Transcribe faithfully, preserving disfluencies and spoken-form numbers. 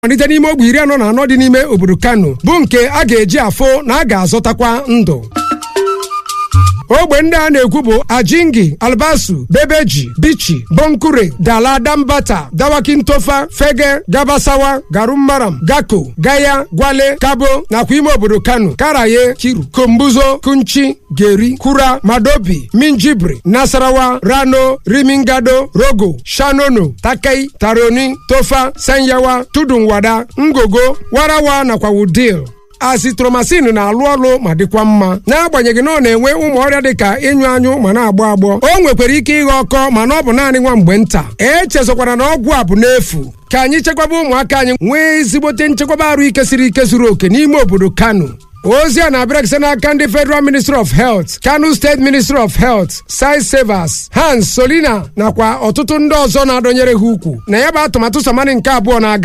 malite n'ime ogbe iri anọ na anọ dị n'ime obodo Kano bụ nke a ga-eji afụ na a ga-azọtakwa ndụ. ogbe ndị a na-ekwu bụ Ajingi, Albasu, Bebeji, Bichi, Bonkure, Dala, Dambata, Dawakintofa, Fege, Gabasawa, Garummaram, Gako, Gaya, Gwale, Kabo nakwa ime obodo Kano, Karaye, Kiru, Kombuzo, Kunchi, Geri, Kura, Madobi, Minjibri, Nasarawa, Rano, Rimingado, Rogo, Shanono, Takai, Taroni, Tofa, Sanyawa, Tudunwada, Ngogo, Warawa nakwa Wudil. Azithromycin na-alụ ọlụ ma dịkwa mma n'agbanyeghị na ọ na-enwe ụmụ ọrịa dịka ịnyụ anyụ ma na-agbọ agbọ. O nwekwara ike ịghọ ọkọ mana ọ bụ naanị nwa mgbe nta. Echezokwara na ọgwụ a bụ n'efu. Ka anyị chekwaba ụmụaka anyị nwee ezigbote nchekwaba arụ ike siri ike zuru oke n'ime obodo Kano. Ozi a na-abịara gị n'aka ndị Federal Ministry of Health, Kano State Ministry of Health, Site Savers, Hans Solina nakwa ọtụtụ ndị ọzọ na-adọnyere ha ukwu na ya bụ atụmatụ Samani nke abụọ na-aga